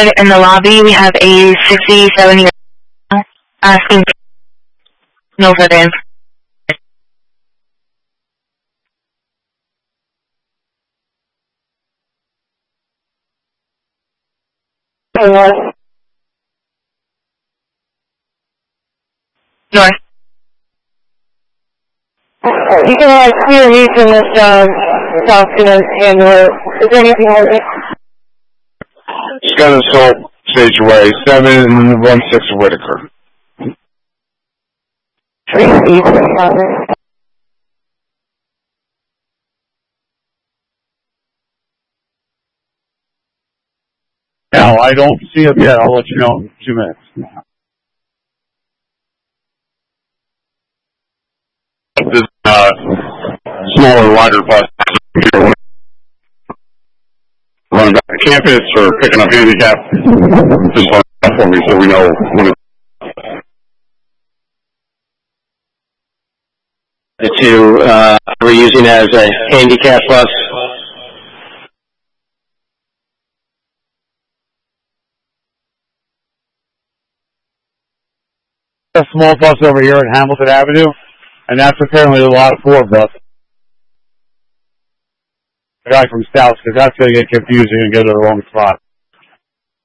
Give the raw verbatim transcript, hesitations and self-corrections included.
started in the lobby. We have a sixty-seven-year-old asking no further information. North. North. You can like clear using this um document and uh, is there anything else? Scott and Salt, Sage Way, seven one six Whitaker. No, I don't see it yet. I'll let you know in two minutes. This uh, smaller, wider bus here running back to campus or picking up handicap. Just run that for me so we know when it's to uh, we're using as a handicap bus. A small bus over here at Hamilton Avenue, and that's apparently a lot four bus. The guy from South, because that's going to get confusing and go to the wrong spot.